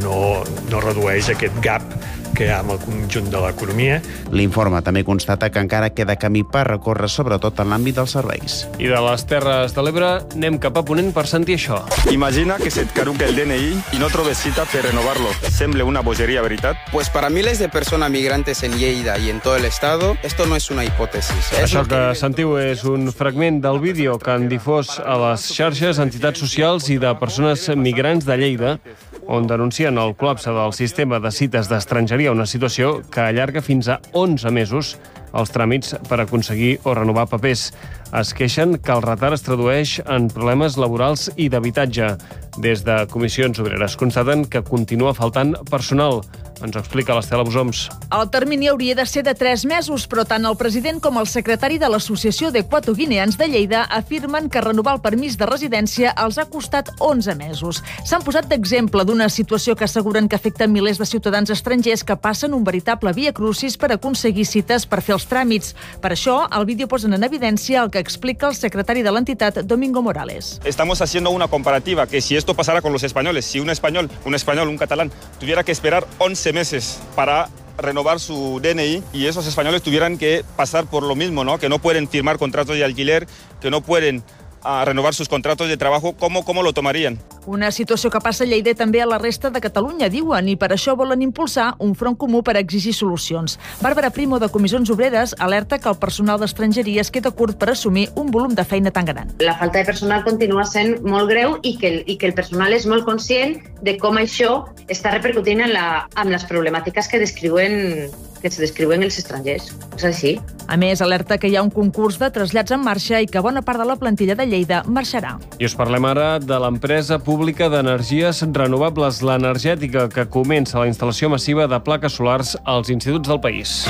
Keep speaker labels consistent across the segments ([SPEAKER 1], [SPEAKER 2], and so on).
[SPEAKER 1] no redueix aquest gap que hi ha amb el conjunt de l'economia.
[SPEAKER 2] L'informe també constata que encara queda camí per recórrer, sobretot en l'àmbit dels serveis.
[SPEAKER 3] I de les Terres de l'Ebre anem cap a Ponent per sentir això.
[SPEAKER 4] Imagina que se't caduca el DNI y no trobes cita per renovarlo. Sembla una bogeria, ¿veritat?
[SPEAKER 5] Pues para miles de personas migrantes en Lleida y en todo el estado, esto no es una hipótesis.
[SPEAKER 3] Això que sentiu és un fragment del vídeo que han difós a les xarxes entitats socials i de persones migrants de Lleida, on denuncien el col·lapse del sistema de cites d'estrangeria, una situació que allarga fins a 11 mesos els tràmits per aconseguir o renovar papers. Es queixen que el retard es tradueix en problemes laborals i d'habitatge. Des de Comissions Obreres constaten que continua faltant personal. Ens ho explica l'Estela Bosoms.
[SPEAKER 6] El termini hauria de ser de 3 mesos, però tant el president com el secretari de l'Associació d'Equatoguineans de Lleida afirmen que renovar el permís de residència els ha costat 11 mesos. S'han posat d'exemple d'una situació que asseguren que afecta milers de ciutadans estrangers que passen un veritable viacrucis per aconseguir cites per fer els tràmits. Per això, al vídeo posen en evidència el que explica el secretari de l'entitat, Domingo Morales.
[SPEAKER 4] Estamos haciendo una comparativa que si esto pasara con los españoles, si un español, un catalán, tuviera que esperar 11 meses para renovar su DNI y esos españoles tuvieran que pasar por lo mismo, ¿no? Que no pueden firmar contratos de alquiler, que no pueden renovar sus contratos de trabajo, ¿cómo lo tomarían?
[SPEAKER 6] Una situació que passa a Lleida i també a la resta de Catalunya, diuen, i per això volen impulsar un front comú per exigir solucions. Bàrbara Primo, de Comissions Obreres, alerta que el personal d'estrangeria es queda curt per assumir un volum de feina tan gran.
[SPEAKER 7] La falta de personal continua sent molt greu i que el personal és molt conscient de com això està repercutint en les problemàtiques que es descriuen els estrangers. És així.
[SPEAKER 6] A més, alerta que hi ha un concurs de trasllats en marxa i que bona part de la plantilla de Lleida marxarà.
[SPEAKER 3] I us parlem ara de l'empresa pública d'energies renovables, l'Energètica, que comença la instal·lació massiva de plaques solars als instituts del país.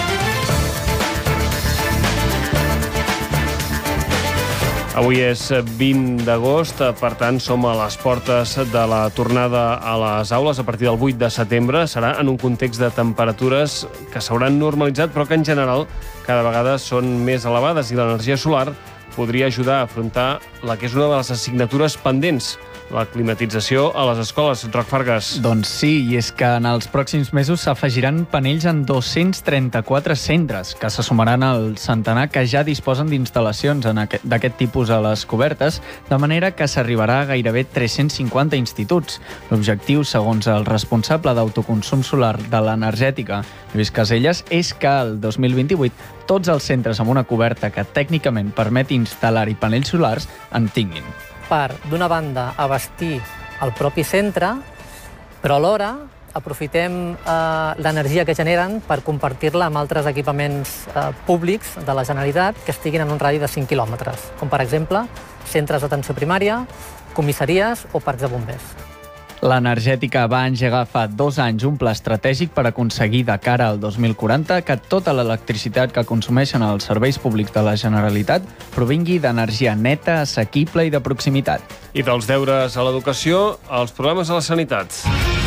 [SPEAKER 3] Avui és 20 d'agost, per tant, som a les portes de la tornada a les aules a partir del 8 de setembre. Serà en un context de temperatures que s'hauran normalitzat, però que en general cada vegada són més elevades i l'energia solar podria ajudar a afrontar la que és una de les assignatures pendents, la climatització a les escoles. Roc Fargas.
[SPEAKER 8] Doncs sí, i és que en els pròxims mesos s'afegiran panells en 234 centres, que se sumaran al centenar que ja disposen d'instal·lacions d'aquest tipus a les cobertes, de manera que s'arribarà a gairebé 350 instituts. L'objectiu, segons el responsable d'autoconsum solar de l'Energètica, Lluís Caselles, és que el 2028 tots els centres amb una coberta que tècnicament permet instal·lar-hi panells solars en tinguin.
[SPEAKER 9] Per, d'una banda, abastir el propi centre, però alhora aprofitem l'energia que generen per compartir-la amb altres equipaments públics de la Generalitat que estiguin en un radi de 5 quilòmetres, com per exemple centres d'atenció primària, comissaries o parcs de bombers.
[SPEAKER 8] L'Energètica va engegar fa 2 anys un pla estratègic per aconseguir de cara al 2040 que tota l'electricitat que consumeixen els serveis públics de la Generalitat provingui d'energia neta, assequible i de proximitat.
[SPEAKER 3] I dels deures a l'educació, els problemes a la sanitat.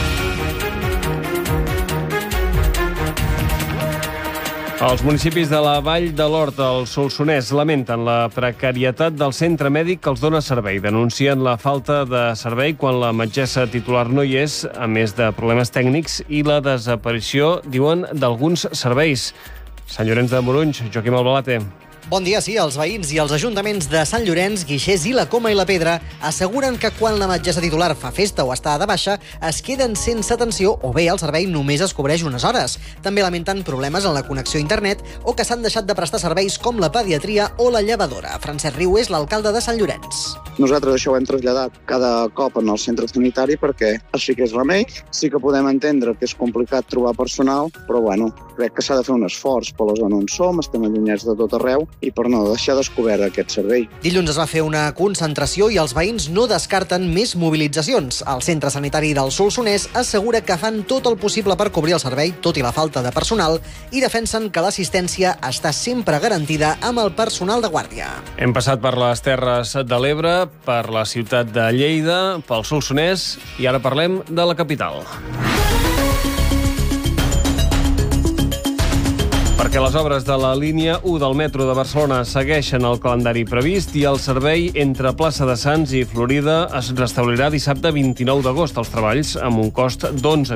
[SPEAKER 3] Els municipis de la Vall de l'Horta, al Solsonès, lamenten la precarietat del centre mèdic que els dona servei. Denuncien la falta de servei quan la metgessa titular no hi és, a més de problemes tècnics i la desaparició, diuen, d'alguns serveis. Sant Llorenç de Morunys, Joaquim Albalate.
[SPEAKER 10] Bon dia, sí. Els veïns i els ajuntaments de Sant Llorenç, Guixers i la Coma i la Pedra asseguren que quan la metgessa titular fa festa o està de baixa, es queden sense atenció o bé el servei només es cobreix unes hores. També lamenten problemes en la connexió a internet o que s'han deixat de prestar serveis com la pediatria o la llevadora. Francesc Riu és l'alcalde de Sant Llorenç.
[SPEAKER 11] Nosaltres això ho hem traslladat cada cop en el centre sanitari perquè així que és remei. Sí que podem entendre que és complicat trobar personal, però bueno, crec que s'ha de fer un esforç per la zona on som, estem allunyats de tot arreu i per no deixar descobert aquest servei.
[SPEAKER 10] Dilluns es va fer una concentració i els veïns no descarten més mobilitzacions. El centre sanitari del Solsonès assegura que fan tot el possible per cobrir el servei, tot i la falta de personal, i defensen que l'assistència està sempre garantida amb el personal de guàrdia.
[SPEAKER 3] Hem passat per les Terres de l'Ebre, per la ciutat de Lleida, pel Solsonès, i ara parlem de la capital. Perquè les obres de la línia 1 del metro de Barcelona segueixen el calendari previst i el servei entre Plaça de Sants i Florida es restablirà dissabte 29 d'agost. Els treballs amb un cost d'11